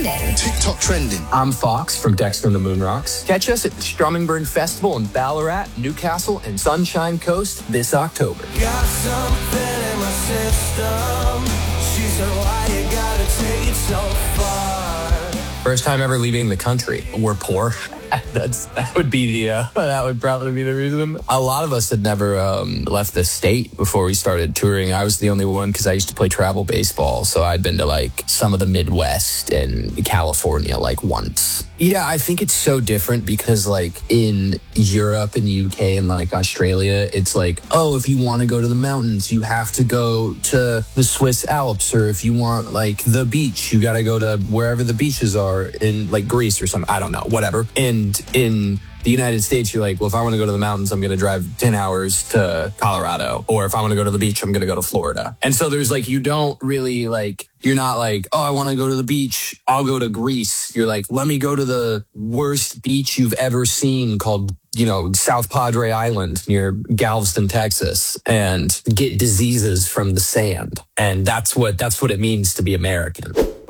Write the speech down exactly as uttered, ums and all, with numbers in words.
trending. TikTok trending. I'm Fox from Dexter and the Moon Rocks. Catch us at the Strummingburn Festival in Ballarat, Newcastle, and Sunshine Coast this October. Got something in my system. She said, why you gotta take it so far? First time ever leaving the country. We're poor. That's that would be the uh, that would probably be the reason. A lot of us had never um, left the state before we started touring. I was the only one because I used to play travel baseball, so I'd been to like some of the Midwest and California like once. Yeah, I think it's so different because like in Europe and U K and like Australia, it's like, oh, if you want to go to the mountains, you have to go to the Swiss Alps, or if you want like the beach, you got to go to wherever the beaches are in like Greece or something. I don't know, whatever. And in the United States, you're like, well, if I want to go to the mountains, I'm going to drive ten hours to Colorado. Or if I want to go to the beach, I'm going to go to Florida. And so there's like, you don't really like, you're not like, oh, I want to go to the beach, I'll go to Greece. You're like, let me go to the worst beach you've ever seen called, you know, South Padre Island near Galveston, Texas, and get diseases from the sand. And that's what, that's what it means to be American.